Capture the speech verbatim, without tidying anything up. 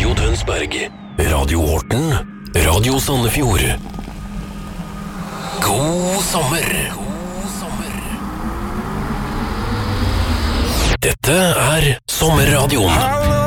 Radio Tønsberg, Radio Horten, Radio Sandefjord. God sommer! God sommer! Dette er Sommerradioen.